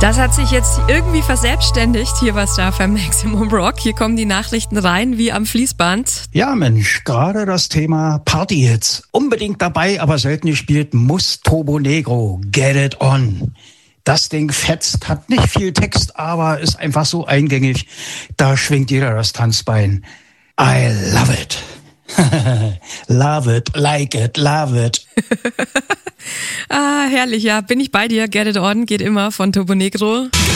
Das hat sich jetzt irgendwie verselbstständigt hier bei Star FM Maximum Rock. Hier kommen die Nachrichten rein wie am Fließband. Ja Mensch, gerade das Thema Partyhits. Unbedingt dabei, aber selten gespielt, muss Turbo Negro, Get It On. Das Ding fetzt, hat nicht viel Text, aber ist einfach so eingängig. Da schwingt jeder das Tanzbein. I love it. Love it, like it, love it. Herrlich, ja, bin ich bei dir. Get It On geht immer von Turbo Negro.